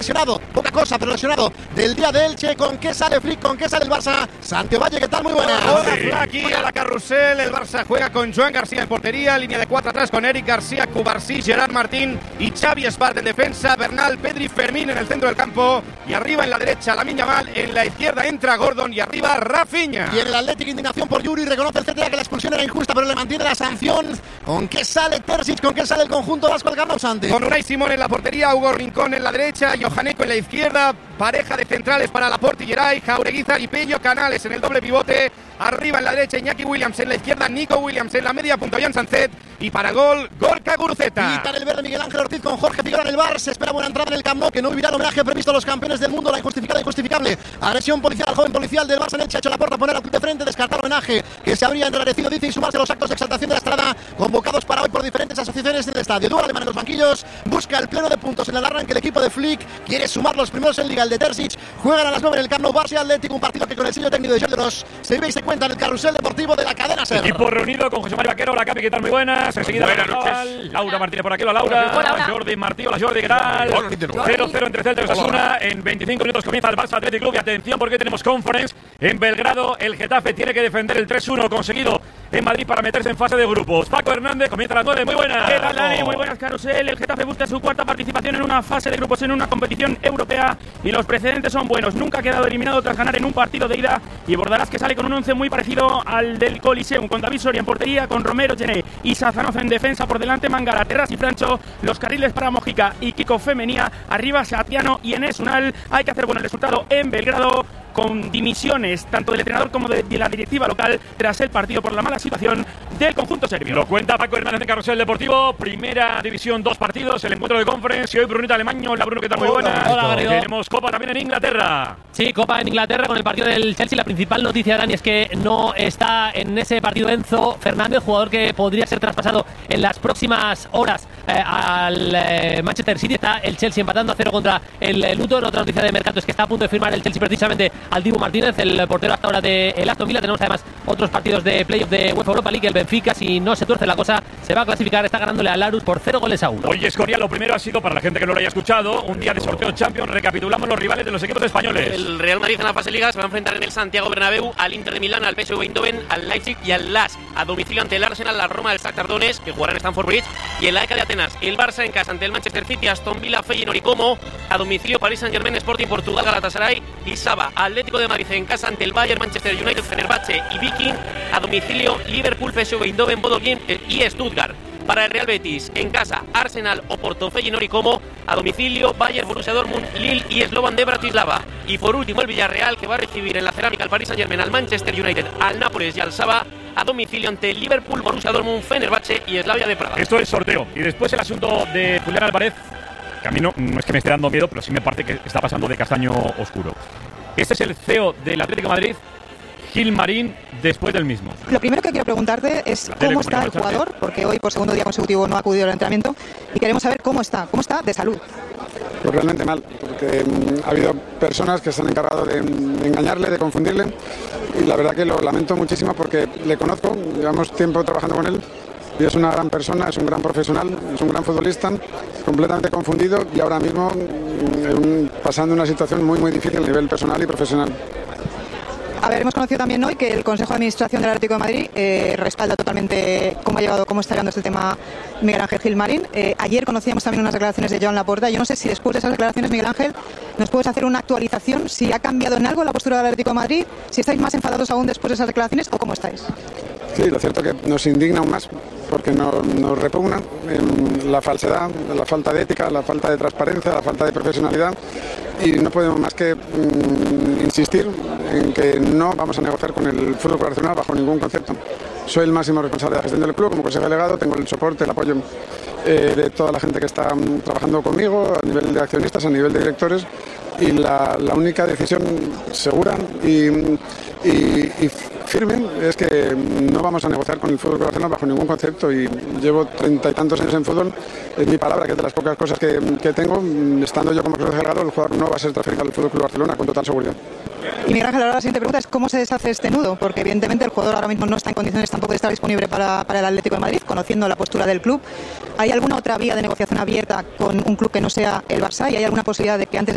lesionado, poca cosa, pero lesionado del día de Elche. ¿Con qué sale Flick? ¿Con qué sale el Barça? Santi Valle, ¿qué tal? Muy buenas. Hola, aquí a la carrusel. El Barça juega con Joan García en portería, línea de 4 atrás con Eric García, Cubarsí, Gerard Martín y Xavi Espart en defensa, Bernal, Pedri, Fermín en el centro del campo y arriba en la derecha Lamine Yamal, en la izquierda entra Gordon y arriba Rafinha. Y en el Atlético indignación por Yuri, reconoce el CTA que la expulsión era injusta, pero le mantiene la sanción. ¿Con qué sale Terzic? ¿Con qué sale el conjunto vasco del Camp Nou, Santi? Con Unai Simón en la portería, Hugo Rincón en la derecha, Johaneco en la izquierda, pareja de centrales para Laporte y Geray, Jaureguizar y Pello Canales en el doble pivote, arriba en la derecha Iñaki Williams, en la izquierda Nico Williams, en la media punta Jan Sanzet y para el gol Gorka Guruceta. Y para el verde Miguel Ángel Ortiz con Jorge Figueroa en el bar. Se espera buena entrada en el Camp Nou, que no vivirá el homenaje previsto a los campeones del mundo, la injustificada e injustificable agresión policial al joven policial del Barça en Elche. Ha hecho la puerta a poner al club de frente, descartar el homenaje que se habría enrarecido, dice, y sumarse a los actos de exaltación de la Estrada convocados para hoy por diferentes asociaciones del estadio. Dúo alemán en los banquillos, busca el pleno de puntos en el arranque. El equipo de Flick quiere sumar los primeros en Liga, el de Terzic. Juegan a las 9 en el Camp Nou, Barça y Atlético, un partido que con el sello técnico de Jordi Ros se vive y se cuenta en el carrusel deportivo de la cadena SER. Equipo reunido con José María Vaquero. Hola, Capi, ¿qué tal? Muy buenas. Enseguida buenas noches. Laura Martínez por aquí. Hola, Laura. Hola. Jordi Martí. Hola, Jordi, ¿qué tal? 0-0 entre Celta y Osasuna. En 25 minutos comienza el Barça Athletic Club. Y atención, porque tenemos conference en Belgrado. El Getafe tiene que defender el 3-1 conseguido en Madrid para meterse en fase de grupos. Paco Hernández comienza a las 9. Muy buenas. ¿Qué tal, Dani? Muy buenas, carusel. El Getafe busca su cuarta participación en una fase de grupos en una competición europea y los precedentes son buenos. Nunca ha quedado eliminado tras ganar en un partido de ida y Bordalás, que sale con un 11 muy parecido al del Coliseum, con David Soria en portería, con Romero, Gené y Sazanov en defensa, por delante Mangala, Terras y Francho, los carriles para Mojica y Kiko Femenía, arriba Satiano y Enes Unal. Hay que hacer buen resultado en Belgrado, con dimisiones tanto del entrenador como de la directiva local tras el partido por la mala situación del conjunto serbio. Lo cuenta Paco Hernández en Carrusel Deportivo. Primera división, 2 partidos, el encuentro de conference. Y hoy Brunita Alemaño. Hola, Bruno, ¿qué tal? Muy buena. Hola, Garrido. Tenemos Copa también en Inglaterra. Sí, Copa en Inglaterra con el partido del Chelsea. La principal noticia, Dani, es que no está en ese partido Enzo Fernández, jugador que podría ser traspasado en las próximas horas al Manchester City. Está el Chelsea empatando a 0 contra el Luton. Otra noticia de mercado es que está a punto de firmar el Chelsea precisamente al Dibu Martínez, el portero hasta ahora del Aston Villa. Tenemos además otros partidos de playoff de UEFA Europa League. El Benfica, si no se tuerce la cosa, se va a clasificar. Está ganándole a Larus por 0-1. Oye, Escoria, lo primero ha sido, para la gente que no lo haya escuchado, un día de sorteo Champions. Recapitulamos los rivales de los equipos españoles. El Real Madrid en la fase Liga se va a enfrentar en el Santiago Bernabéu al Inter de Milán, al PSV Eindhoven, al Leipzig y al LASK. A domicilio ante el Arsenal, la Roma del Shakhtar Donetsk, que jugará en Stamford Bridge, y el AEK de Atenas. El Barça en casa ante el Manchester City, Aston Villa, Feyenoord y Como. A domicilio Paris Saint-Germain, Sporting Portugal, Galatasaray y Saba. Atlético de Madrid en casa ante el Bayern, Manchester United, Fenerbahce y Viking. A domicilio Liverpool, PSV Eindhoven, Bodo Glimt y Stuttgart. Para el Real Betis en casa, Arsenal, Oporto, Feyenoord y Como. A domicilio Bayern, Borussia Dortmund, Lille y Slovan de Bratislava. Y por último el Villarreal, que va a recibir en la cerámica al Paris Saint-Germain, al Manchester United, al Nápoles y al Saba. A domicilio ante Liverpool, Borussia Dortmund, Fenerbahce y Slavia de Praga. Esto es sorteo. Y después el asunto de Julián Álvarez, que a mí no es que me esté dando miedo, pero sí me parece que está pasando de castaño oscuro. Este es el CEO del Atlético de Madrid, Gil Marín, después del mismo. Lo primero que quiero preguntamente es cómo está el jugador, porque hoy por segundo día consecutivo no ha acudido al entrenamiento y queremos saber cómo está de salud. Pues realmente mal, porque ha habido personas que se han encargado de engañarle, de confundirle, y la verdad que lo lamento muchísimo porque le conozco, llevamos tiempo trabajando con él y es una gran persona, es un gran profesional, es un gran futbolista, completamente confundido y ahora mismo pasando una situación muy difícil a nivel personal y profesional. A ver, hemos conocido también hoy que el Consejo de Administración del Atlético de Madrid respalda totalmente cómo está llevando este tema Miguel Ángel Gil Marín. Ayer conocíamos también unas declaraciones de Joan Laporta. Yo no sé si después de esas declaraciones, Miguel Ángel, nos puedes hacer una actualización, si ha cambiado en algo la postura del Atlético de Madrid, si estáis más enfadados aún después de esas declaraciones o cómo estáis. Sí, lo cierto es que nos indigna aún más porque nos repugna la falsedad, la falta de ética, la falta de transparencia, la falta de profesionalidad y no podemos más que insistir en que no vamos a negociar con el Fútbol Club Barcelona bajo ningún concepto. Soy el máximo responsable de la gestión del club como consejero delegado, tengo el soporte, el apoyo de toda la gente que está trabajando conmigo a nivel de accionistas, a nivel de directores y la única decisión segura y firme es que no vamos a negociar con el Fútbol Club Barcelona bajo ningún concepto y llevo 30 y tantos años en fútbol. Es mi palabra, que es de las pocas cosas que tengo. Estando yo como consejero delegado, el jugador no va a ser transferido al Fútbol Club Barcelona con total seguridad. Y Miguel Ángel, ahora la siguiente pregunta es ¿cómo se deshace este nudo? Porque evidentemente el jugador ahora mismo no está en condiciones tampoco de estar disponible para el Atlético de Madrid, conociendo la postura del club. ¿Hay alguna otra vía de negociación abierta con un club que no sea el Barça? ¿Y hay alguna posibilidad de que antes